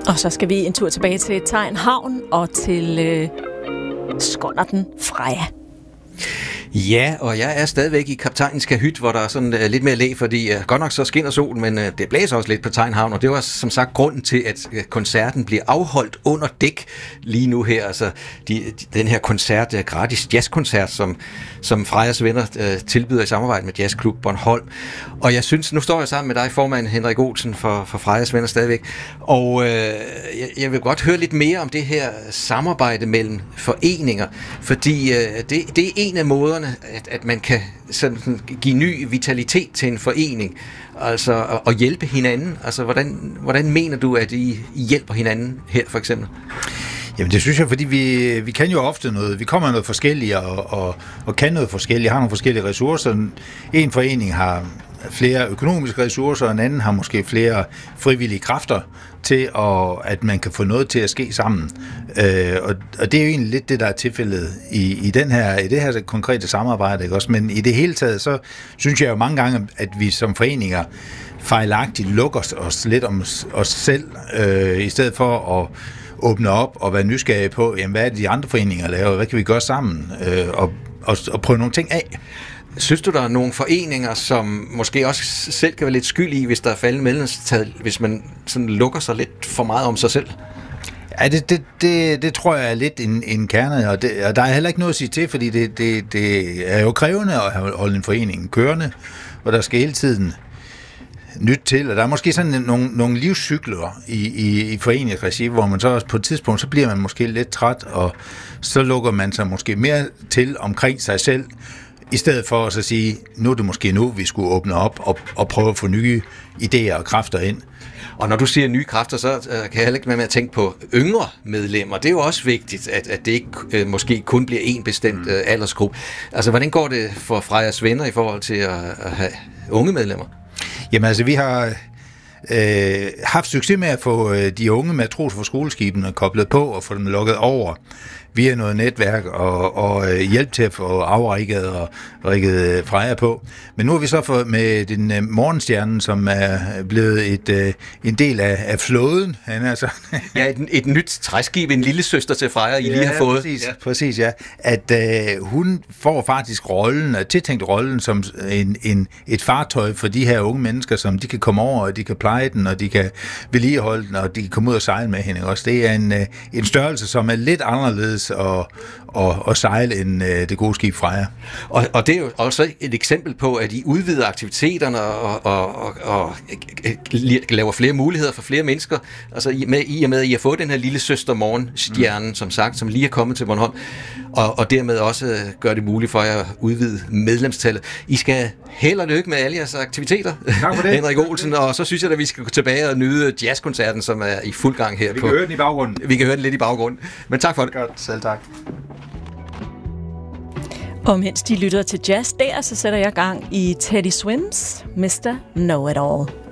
Og så skal vi en tur tilbage til Tegn Havn og til skonnerten Freja. Ja, og jeg er stadigvæk i kaptajnens kahyt, hvor der er sådan lidt mere læ, fordi godt nok så skinner solen, men det blæser også lidt på Tegn Havn, og det var som sagt grunden til, at koncerten bliver afholdt under dæk lige nu her. Altså den her koncert, gratis jazzkoncert, som Frejas venner tilbyder i samarbejde med Jazzklub Bornholm. Og jeg synes, nu står jeg sammen med dig, formand Henrik Olsen for Frejas venner stadigvæk, og jeg vil godt høre lidt mere om det her samarbejde mellem foreninger, fordi det er en af måderne, at man kan sådan give ny vitalitet til en forening, altså at hjælpe hinanden. Altså hvordan mener du, at I hjælper hinanden her for eksempel? Jamen det synes jeg, fordi vi kan jo ofte noget, vi kommer noget forskellige og kan noget forskelligt, har nogle forskellige ressourcer. En forening har flere økonomiske ressourcer, og en anden har måske flere frivillige kræfter til, at man kan få noget til at ske sammen. Og det er jo egentlig lidt det, der er tilfældet i det her konkrete samarbejde, ikke også? Men i det hele taget, så synes jeg jo mange gange, at vi som foreninger fejlagtigt lukker os lidt om os selv, i stedet for at åbne op og være nysgerrige på, jamen, hvad er det, de andre foreninger laver, hvad kan vi gøre sammen, og prøve nogle ting af. Synes du, der er nogle foreninger, som måske også selv kan være lidt skyld i, hvis der er faldende medlemstal, hvis man sådan lukker sig lidt for meget om sig selv? Ja, det tror jeg er lidt en kerne, og der er heller ikke noget at sige til, fordi det er jo krævende at holde en forening kørende, og der skal hele tiden nyt til, og der er måske sådan nogle livscykler i foreningsregi, hvor man så også på et tidspunkt, så bliver man måske lidt træt, og så lukker man sig måske mere til omkring sig selv, i stedet for at så sige, nu er det måske nu, vi skulle åbne op og prøve at få nye idéer og kræfter ind. Og når du siger nye kræfter, så kan jeg heller ikke være med at tænke på yngre medlemmer. Det er jo også vigtigt, at det ikke måske kun bliver en bestemt aldersgruppe. Altså, hvordan går det for Frejas venner i forhold til at have unge medlemmer? Jamen altså, vi har haft succes med at få de unge matroser fra skoleskibene koblet på og få dem lukket over via noget netværk og hjælp til at få afrigget og rigget Freja på. Men nu har vi så fået med den morgenstjernen, som er blevet en del af flåden. Altså. Ja, et nyt træskib, en lille søster til Freja, I lige har fået. Præcis, ja. At hun får faktisk tiltænkt rollen som et fartøj for de her unge mennesker, som de kan komme over, og de kan pleje den, og de kan vedligeholde den, og de kan komme ud og sejle med hende også. Det er en størrelse, som er lidt anderledes at sejle end det gode skib Freja. Og det er jo også et eksempel på, at I udvider aktiviteterne og laver flere muligheder for flere mennesker. Altså i og med, at I har fået den her lille søster morgenstjernen, som sagt, som lige er kommet til Bornholm, og dermed også gør det muligt for jer at udvide medlemstallet. I skal held og lykke med alle jeres aktiviteter, tak for det. Henrik Olsen, og så synes jeg, at vi skal gå tilbage og nyde jazzkoncerten, som er i fuld gang her. Vi kan høre den i baggrunden. Vi kan høre den lidt i baggrunden. Men tak for det. Godt, selv tak. Og mens de lytter til jazz der, så sætter jeg gang i Teddy Swims Mr. Know-It-All.